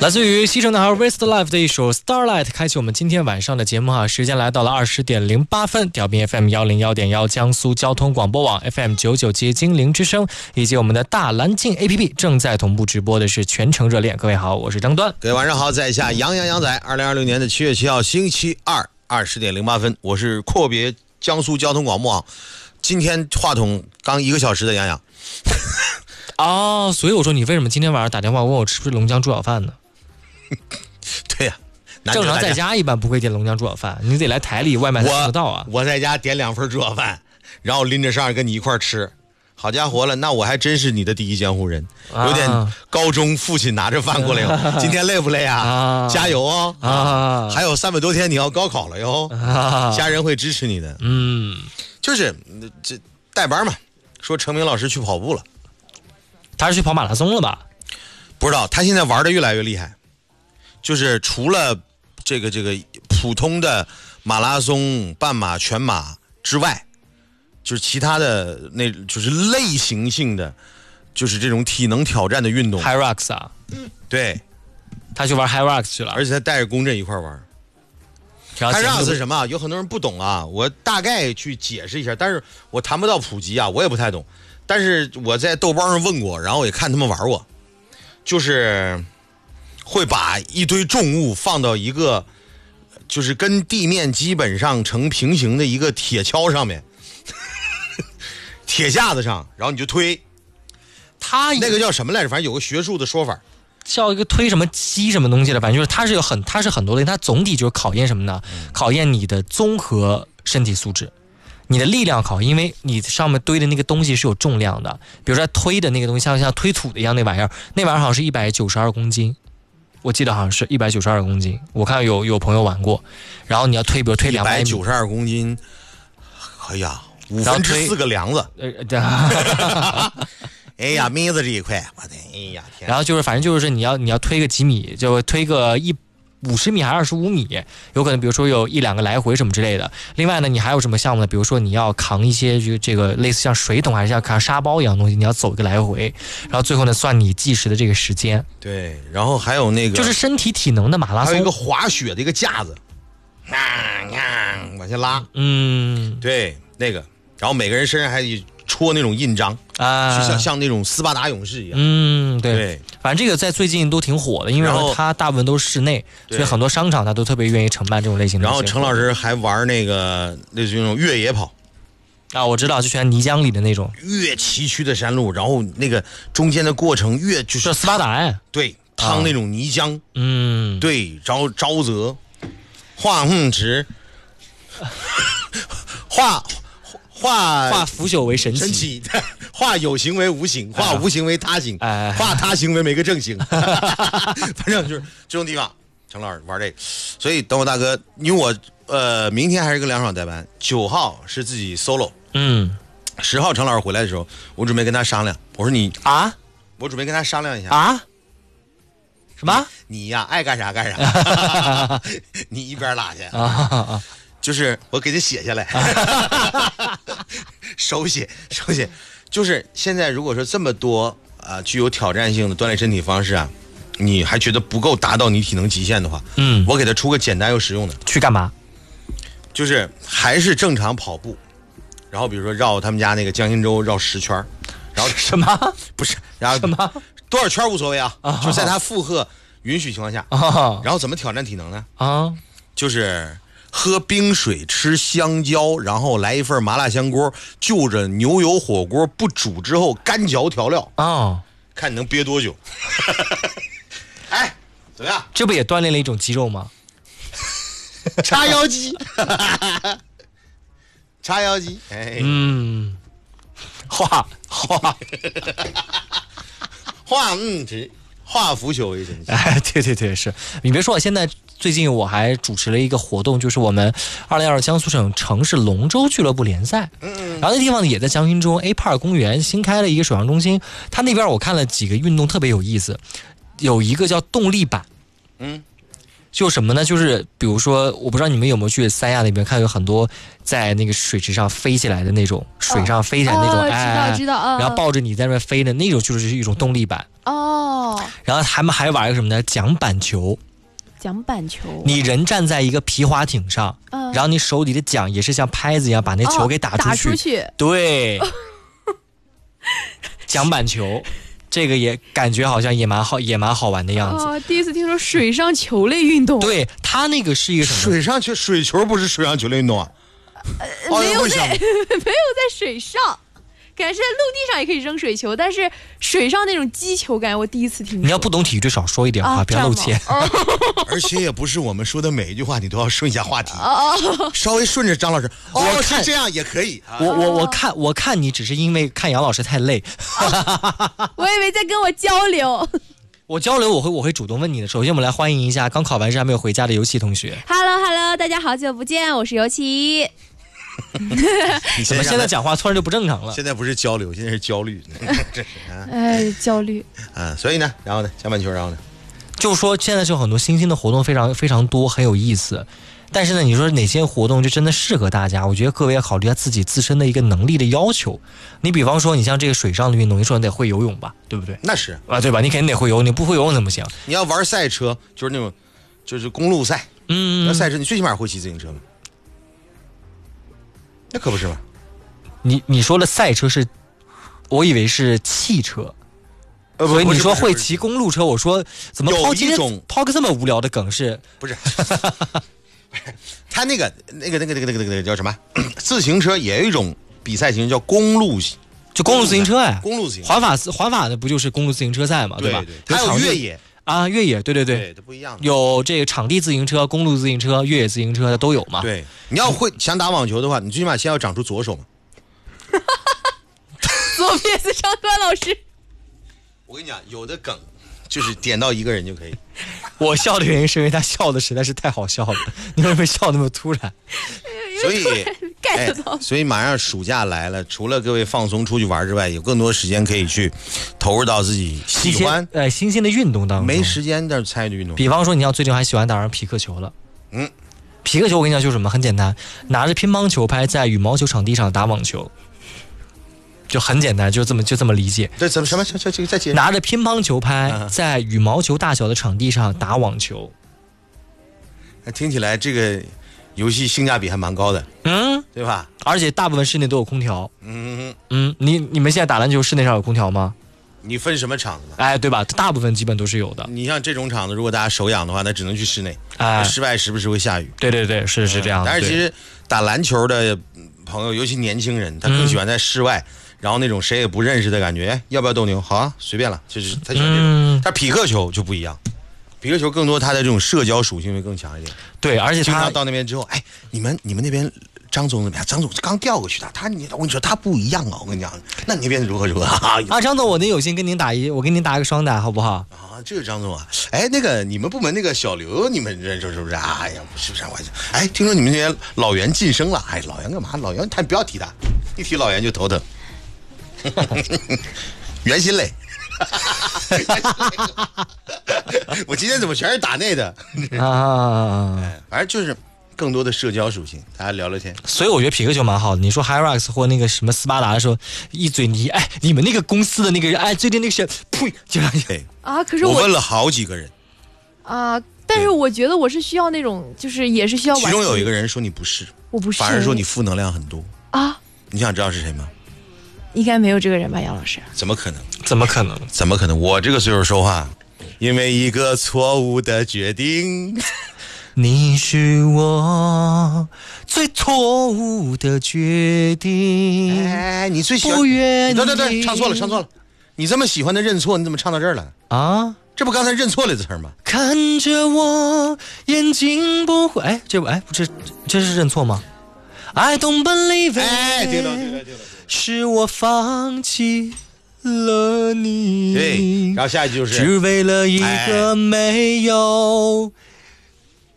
来自于西城男孩 Westlife 的一首 Starlight 开启我们今天晚上的节目时间来到了20:08，调频 FM 101.1江苏交通广播网 FM 99精灵之声以及我们的大蓝镜 APP 正在同步直播的是全程热恋。各位好，我是张端。 各位晚上好，在下杨仔，2026年的7月7号星期二20:08，我是阔别江苏交通广播网，今天话筒刚1个小时的杨。 所以我说你为什么今天晚上打电话问我吃不吃龙江猪脚饭呢？ 对呀， 正常在家一般不会点龙江猪脚饭，你得来台里外卖才吃得到啊。 我在家点2份猪脚饭，然后拎着上跟你一块吃。好家伙了，那我还真是你的第一江湖人，有点高中父亲拿着饭过来哟。今天累不累啊？加油哦！还有300多天你要高考了哟，家人会支持你的。就是这带班嘛，说程明老师去跑步了， 他是去跑马拉松了吧？ 不知道，他现在玩的越来越厉害，就是除了这个普通的马拉松、半马、全马之外，就是其他的那就是类型性的，就是这种体能挑战的运动。 High Rocks 啊， 对， 他去玩 High Rocks 去了， 而且他带着公震一块玩。High Rocks 是什么？有很多人不懂啊，我大概去解释一下，但是我谈不到普及啊，我也不太懂。但是我在豆瓣上问过，然后我也看他们玩过，就是会把一堆重物放到一个就是跟地面基本上成平行的一个铁锹上面，铁架子上，然后你就推。它那个叫什么来着？反正有个学术的说法， 叫一个推什么机什么东西的，反正就是它是很多的，它总体就是考验什么呢？考验你的综合身体素质。你的力量考，因为你上面堆的那个东西是有重量的，比如说推的那个东西像推土的一样，那玩意儿好像是192公斤，我记得好像是192公斤，我看有朋友玩过，然后你要推，比如推200米 ，192公斤，哎呀，4/5个梁子，哎呀，妹子这一块，我的哎呀天！ 然后就是反正就是你要推个几米，就推个50米还是25米，有可能比如说有1-2个来回什么之类的。另外呢，你还有什么项目呢？比如说你要扛一些这个类似像水桶还是像扛沙包一样的东西，你要走一个来回，然后最后呢算你计时的这个时间。 对，然后还有那个就是身体体能的马拉松， 还有一个滑雪的一个架子，往下拉。对，那个，然后每个人身上还得戳那种印章啊，就像那种斯巴达勇士一样。对， 反正这个在最近都挺火的，因为它大部分都是室内，所以很多商场它都特别愿意承办这种类型的。 然后程老师还玩那个类似于那种越野跑啊，我知道，就选泥浆里的那种越崎岖的山路，然后那个中间的过程就是斯巴达， 对，趟那种泥浆，对，然后沼泽，直，化腐朽为神奇， 化有形为无形，化无形为他形，化他形为每个正形。反正就是这种地方，程老师玩这个。所以等我大哥，因为我明天还是跟梁爽代班，9号是自己 solo， 10号程老师回来的时候，我准备跟他商量，我说你啊，我准备跟他商量一下啊。什么？ 你呀，爱干啥干啥，你一边拉去啊。就是我给他写下来，手写。就是现在如果说这么多具有挑战性的锻炼身体方式啊，你还觉得不够达到你体能极限的话，我给他出个简单又实用的。 去干嘛？ 就是还是正常跑步，然后比如说绕他们家那个江心洲绕10圈，然后什么？ 不是，然后什么多少圈无所谓啊，就在他负荷允许情况下，然后怎么挑战体能呢？就是喝冰水，吃香蕉，然后来一份麻辣香锅，就着牛油火锅不煮之后干嚼调料看你能憋多久。哎，怎么样？ 这不也锻炼了一种肌肉吗？ 叉腰肌，叉腰肌。化腐朽为神奇。 哎，对，是你别说，现在最近我还主持了一个活动，就是我们2022江苏省城市龙舟俱乐部联赛。然后那地方呢也在江心洲 A Park 公园新开了一个水上中心，它那边我看了几个运动特别有意思，有一个叫动力板。就什么呢？就是比如说，我不知道你们有没有去三亚那边看，有很多在那个水池上飞起来的那种，水上飞起来那种， 知道， 然后抱着你在那边飞的那种，就是一种动力板。 然后他们还玩一个什么呢？桨板球。 桨板球， 你人站在一个皮划艇上，然后你手里的桨也是像拍子一样把那球给打出去。对，桨板球，这个也感觉好像也蛮好玩的样子。 第一次听说水上球类运动。 对，它那个是一个什么？ 水球不是水上球类运动啊？ 没有在水上。感觉在陆地上也可以扔水球，但是水上那种击球感我第一次听说。 你要不懂体育最少说一点话，不要露怯。 而且也不是我们说的每一句话你都要顺一下话题，稍微顺着张老师。是这样也可以。 我看你只是因为看杨老师太累。 我以为在跟我交流。 我交流我会主动问你的。首先我们来欢迎一下刚考完试还没有回家的尤其同学。 Hello， 大家好久不见，我是尤其。 你怎么现在讲话突然就不正常了？ 现在不是交流，现在是焦虑。 焦虑。 所以呢，然后呢，桨板球，然后呢， 就说现在是有很多新兴的活动，非常非常多，很有意思。但是呢，你说哪些活动就真的适合大家？我觉得各位要考虑一下自己自身的一个能力的要求。你比方说，你像这个水上的运动，你说你得会游泳吧，对不对？ 那是啊，对吧？你肯定得会游，你不会游泳怎么行？ 你要玩赛车，就是那种，就是公路赛，那赛车你最起码会骑自行车吗？那可不是嘛！ 你说的赛车是，我以为是汽车，所以你说会骑公路车，我说怎么抛个这么无聊的梗是？ 不是，他那个叫什么？自行车也有一种比赛形式叫公路， 就公路自行车哎， 公路自行车环法的不就是公路自行车赛嘛，对吧？ 还有越野。 越野，对， 它不一样。 有这个场地自行车、公路自行车、越野自行车的都有嘛。 对，你要想打网球的话，你最起码先要长出左手嘛。 左撇子上段老师， 我跟你讲，有的梗就是点到一个人就可以。 我笑的原因是因为他笑的实在是太好笑了，你为什么笑那么突然？ 所以马上暑假来了，除了各位放松出去玩之外，有更多时间可以去投入到自己喜欢新鲜的运动当中。 没时间的参与运动， 比方说你要最近还喜欢打上匹克球了，匹克球我跟你讲就是什么，很简单，拿着乒乓球拍在羽毛球场地上打网球，就很简单，就这么理解。 这怎么什么？这再解释。 拿着乒乓球拍在羽毛球大小的场地上打网球， 听起来这个游戏性价比还蛮高的，对吧？ 而且大部分室内都有空调，你们现在打篮球室内上有空调吗？ 你分什么场子？ 哎，对吧？大部分基本都是有的。 你像这种场子，如果大家手痒的话，那只能去室内，室外时不时会下雨。 对，是这样的。 但是其实打篮球的朋友，尤其年轻人，他更喜欢在室外，然后那种谁也不认识的感觉，要不要斗牛？好啊，随便了，就是他喜欢这种。但匹克球就不一样。匹克球更多，它的这种社交属性会更强一点。 对，而且他到那边之后，哎，你们那边张总怎么样？张总刚调过去的，我跟你说他不一样啊！我跟你讲，那你那边如何啊？ 张总，我有幸跟您我跟您打一个双打，好不好？ 这个张总啊，哎，那个你们部门那个小刘，你们认识是不是？哎呀，是不是？哎，听说你们那边老袁晋升了，哎，老袁干嘛？老袁，不要提他，一提老袁就头疼。袁新磊。我今天怎么全是打内的反正就是更多的社交属性，大家聊聊天。 所以我觉得匹克球蛮好的。你说 Hyrox 或那个什么斯巴达的时候，一嘴泥，哎，你们那个公司的那个人，哎，最近那个是，呸，就让你可是我问了好几个人但是我觉得我是需要那种，就是也是需要玩。 其中有一个人说你不是， 我不是， 反而说你负能量很多你想知道是谁吗？ 应该没有这个人吧，杨老师？ 怎么可能？ 怎么可能？ 怎么可能？我这个岁数说话，因为一个错误的决定。 你是我最错误的决定。 哎，你最喜欢？对，唱错了。你这么喜欢的认错，你怎么唱到这儿了？这不刚才认错了的词吗？ 看着我眼睛不会，哎，这是认错吗？ I don't believe it。 哎，对了。 是我放弃了你。 对，然后下一句就是只为了一个没有